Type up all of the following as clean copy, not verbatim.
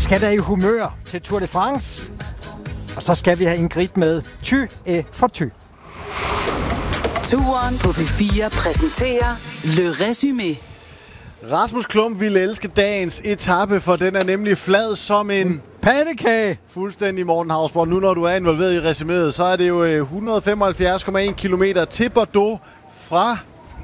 skal der i humør til Tour de France. Og så skal vi have Ingrid med Ty for Ty. Turen på P4 præsenterer Le Résumé. Rasmus Klump ville elske dagens etape, for den er nemlig flad som en pandekage. Fuldstændig, Morten Hausborg. Nu når du er involveret i resuméet, så er det jo 175,1 kilometer til Bordeaux fra...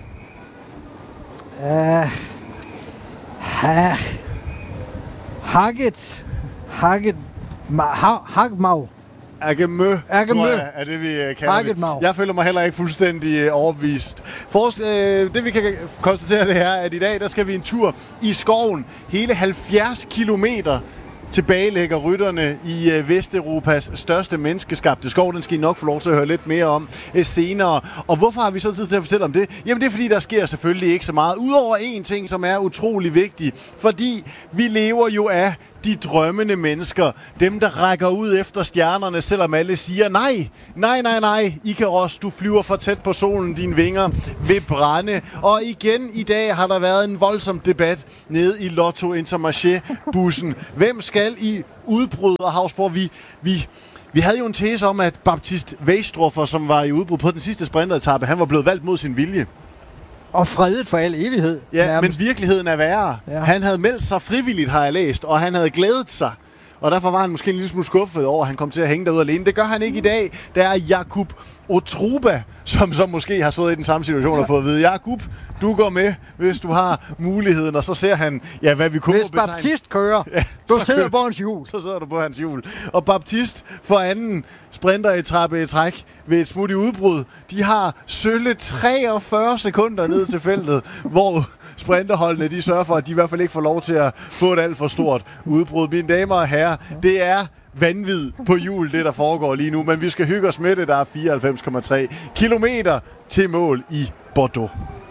Hagmau. Ergemø, tror jeg, er det, vi kalder det. Jeg føler mig heller ikke fuldstændig overbevist. Det vi kan konstatere det her, at i dag der skal vi en tur i skoven. Hele 70 kilometer tilbage ligger rytterne i Vesteuropas største menneskeskabte skov. Den skal I nok få lov til at høre lidt mere om senere. Og hvorfor har vi så tid til at fortælle om det? Jamen det er fordi, der sker selvfølgelig ikke så meget. Udover en ting, som er utrolig vigtig. Fordi vi lever jo af de drømmende mennesker. Dem, der rækker ud efter stjernerne, selvom alle siger nej. Ikaros, du flyver for tæt på solen, dine vinger vil brænde. Og igen i dag har der været en voldsom debat nede i Lotto Intermarché-bussen. Hvem skal i udbrud? Og Hausborg, vi havde jo en tese om, at Baptiste Weisstroffer, som var i udbrud på den sidste sprinteretape, han var blevet valgt mod sin vilje. Og fredet for al evighed. Ja, nærmest. Men virkeligheden er værre. Ja. Han havde meldt sig frivilligt, har jeg læst, og han havde glædet sig. Og derfor var han måske en lille smule skuffet over, at han kom til at hænge derude alene. Det gør han ikke i dag. Der er Jakub Otruba, som måske har stået i den samme situation og fået at vide, Jakub, du går med, hvis du har muligheden. Og så ser han, hvad vi kunne betegne. Hvis Baptiste kører, sidder på hans hjul. Så sidder du på hans hjul. Og Baptiste for anden sprinteretape i træk ved et smut i udbrud. De har sølle 43 sekunder ned til feltet, hvor sprinterholdene de sørger for, at de i hvert fald ikke får lov til at få et alt for stort udbrud. Mine damer og herrer, det er vanvid på hjul, det der foregår lige nu, men vi skal hygge os med det. Der er 94,3 kilometer til mål i Bordeaux.